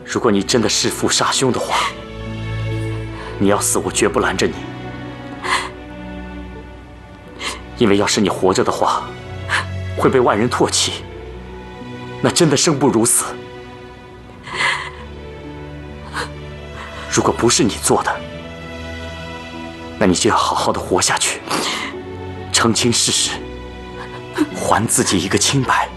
如果你真的弑父杀兄的话，你要死，我绝不拦着你。因为要是你活着的话，会被外人唾弃，那真的生不如死。如果不是你做的，那你就要好好的活下去，澄清事实，还自己一个清白。